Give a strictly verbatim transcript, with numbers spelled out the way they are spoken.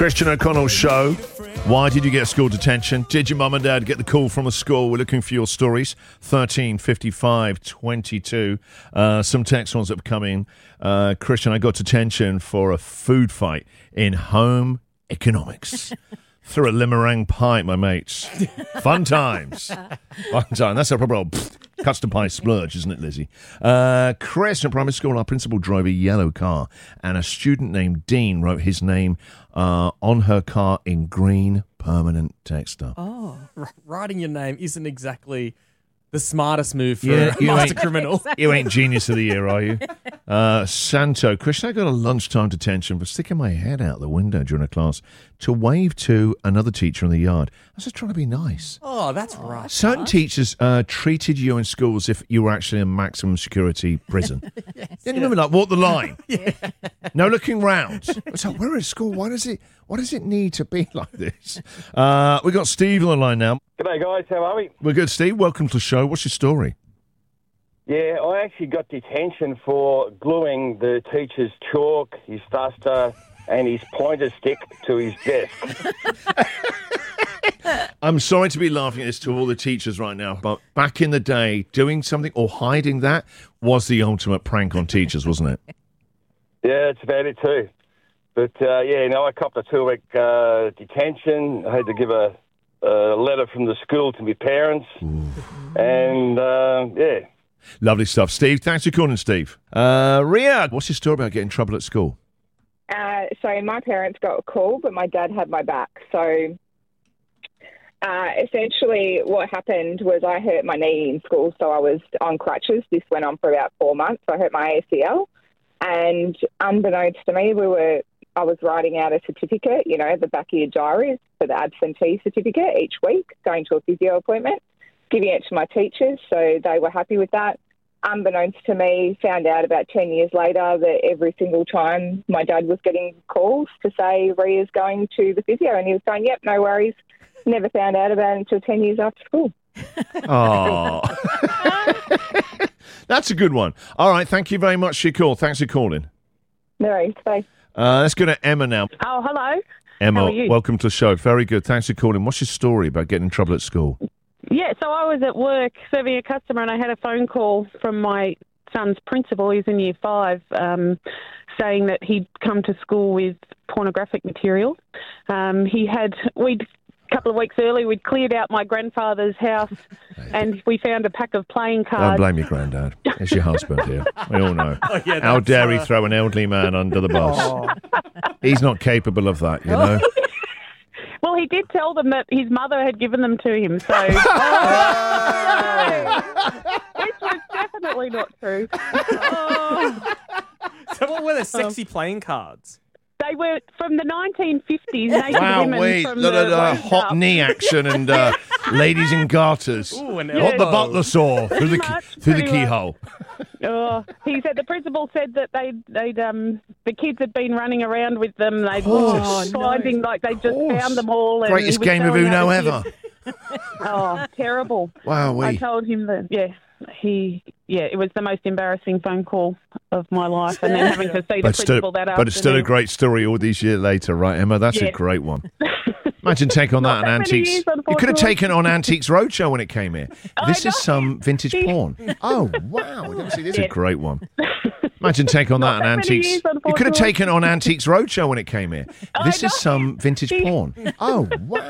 Christian O'Connell Show. Why did you get school detention? Did your mum and dad get the call from the school? We're looking for your stories. thirteen fifty-five twenty-two. Uh, some text ones that have come in. Uh, Christian, I got detention for a food fight in home economics. Through a limerang pie, my mates. Fun times. Fun time. That's a proper old pfft, custard pie splurge, isn't it, Lizzie? Uh, Chris, in primary school, our principal drove a yellow car, and a student named Dean wrote his name uh, on her car in green permanent texter. Oh, R- writing your name isn't exactly the smartest move for Yeah, a you master ain't- criminal. You ain't genius of the year, are you? Uh, Santo, Christian, I got a lunchtime detention for sticking my head out the window during a class to wave to another teacher in the yard. I was just trying to be nice. Oh, that's right. Certain teachers uh, treated you in school as if you were actually in maximum security prison. yes, Didn't you remember, like, walk the line? yeah. No looking round. It's like, we're at school. Why does it? Why does it need to be like this? Uh, we got Steve on the line now. G'day guys, how are we? We're good, Steve. Welcome to the show. What's your story? Yeah, I actually got detention for gluing the teacher's chalk, his duster, and his pointer stick to his desk. I'm sorry to be laughing at this to all the teachers right now, but back in the day, doing something or hiding that was the ultimate prank on teachers, wasn't it? Yeah, it's about it too. But uh, yeah, no, I copped a two-week uh, detention. I had to give a, a letter from the school to my parents, Ooh. and uh, yeah. Lovely stuff. Steve, thanks for calling, Steve. Uh, Ria, what's your story about getting in trouble at school? Uh, so my parents got a call, but my dad had my back. So uh, essentially what happened was I hurt my knee in school, so I was on crutches. This went on for about four months. I hurt my A C L. And unbeknownst to me, we were I was writing out a certificate, you know, the back of your diary for the absentee certificate each week, going to a physio appointment, giving it to my teachers, so they were happy with that. Unbeknownst to me, found out about ten years later that every single time my dad was getting calls to say Ria's going to the physio, and he was going, yep, no worries. Never found out about it until ten years after school. Oh, that's a good one. All right, thank you very much for your call. Thanks for calling. No worries, bye. Uh, let's go to Emma now. Oh, hello. Emma, How are you? welcome to the show. Very good. Thanks for calling. What's your story about getting in trouble at school? Yeah, so I was at work serving a customer and I had a phone call from my son's principal, he's in year five, um, saying that he'd come to school with pornographic material. Um, he had, we'd, a couple of weeks earlier, we'd cleared out my grandfather's house and we found a pack of playing Don't cards. blame your granddad. It's your husband here. We all know. Oh, yeah, How that's, dare he uh, throw an elderly man under the bus? Oh. He's not capable of that, you know. Well, he did tell them that his mother had given them to him, so... Which was definitely not true. Oh. So what were the sexy playing cards? They were from the nineteen fifties, naked Wow, women wait, from the, the, the, the waist hot up. knee action and uh, ladies in garters. Ooh, an What the elbow. butler saw through the, Much, through the pretty much. keyhole. Oh, he said the principal said that they they'd um the kids had been running around with them. They'd course. been finding like they just course. found them all. And Greatest he was game of showing Uno other ever. kids. Oh, terrible! Wow, I we. told him that. Yeah, he. Yeah, it was the most embarrassing phone call of my life, and then having to see the But, still, principal that but it's still a afternoon. great story all these years later, right, Emma? That's a Yeah. great one. Imagine taking on that Not on that many Antiques. years, You could have unfortunately. taken on Antiques Roadshow when it came here. I This know. is some vintage See? porn. Oh, wow. See, this is a Yeah. great one. Imagine taking on that Not on that many Antiques. years, You could have unfortunately. taken on Antiques Roadshow when it came here. I This know. is some vintage See? porn. Oh, wow.